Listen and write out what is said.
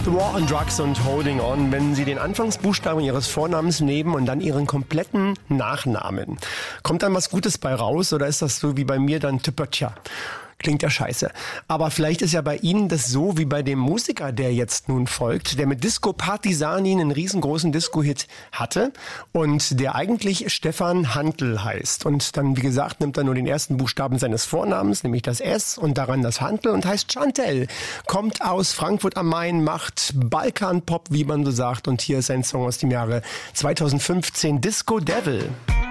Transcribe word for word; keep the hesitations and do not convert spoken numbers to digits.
The War on Drugs und Holding On, wenn Sie den Anfangsbuchstaben Ihres Vornamens nehmen und dann Ihren kompletten Nachnamen. Kommt dann was Gutes bei raus oder ist das so wie bei mir dann Tüppertja? Klingt ja scheiße. Aber vielleicht ist ja bei Ihnen das so wie bei dem Musiker, der jetzt nun folgt, der mit Disco Partisani einen riesengroßen Disco-Hit hatte und der eigentlich Stefan Hantl heißt. Und dann, wie gesagt, nimmt er nur den ersten Buchstaben seines Vornamens, nämlich das S und daran das Hantl und heißt Chantel. Kommt aus Frankfurt am Main, macht Balkan-Pop, wie man so sagt. Und hier ist ein Song aus dem Jahre zweitausendfünfzehn, Disco Devil.